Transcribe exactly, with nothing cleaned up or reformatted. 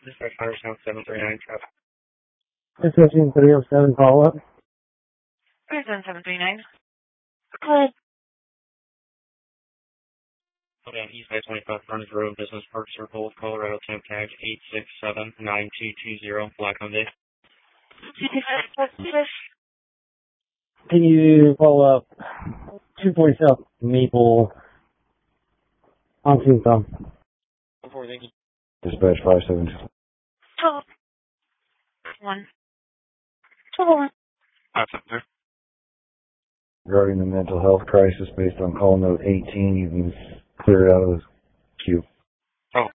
Dispatch Fire Sound seven three nine, traffic. Dispatching three oh seven, follow up. Fire Sound seven three nine. Good. Okay, East Bay twenty-five Furnace Road, Business Park Circle, Colorado, temp tag eight six seven nine two two zero, Black Hyundai. Can you follow up two forty South Maple on Tombstone? Before thank you. Dispatch five seven two. twelve. one. twelve one. Five seven three. Regarding the mental health crisis based on call note eighteen, you can clear it out of the queue.